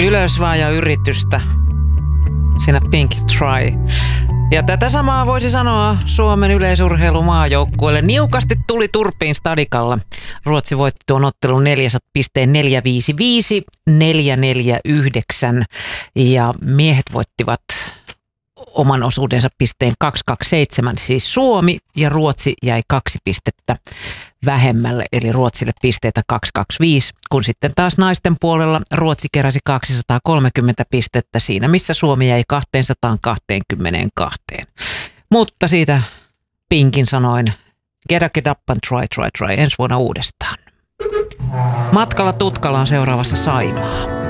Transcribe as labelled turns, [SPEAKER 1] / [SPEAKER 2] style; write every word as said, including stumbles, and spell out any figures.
[SPEAKER 1] Ylös vaan ja yritystä. Siinä Pink Try. Ja tätä samaa voisi sanoa Suomen yleisurheilumaajoukkueelle. Niukasti tuli turpiin Stadikalla. Ruotsi voitti tuon ottelun neljäsataa pisteen neljä viisi viisi, neljä neljä yhdeksän ja miehet voittivat oman osuudensa pisteen kaksi kaksi seitsemän. Siis Suomi ja Ruotsi jäi kaksi pistettä vähemmälle, eli Ruotsille pisteitä kaksi kaksi viisi, kun sitten taas naisten puolella Ruotsi keräsi kaksisataakolmekymmentä pistettä siinä, missä Suomi jäi kaksisataakaksikymmentäkaksi. Mutta siitä Pinkin sanoin, get up, get up and try, try, try, ensi vuonna uudestaan. Matkalla tutkalla on seuraavassa Saimaa.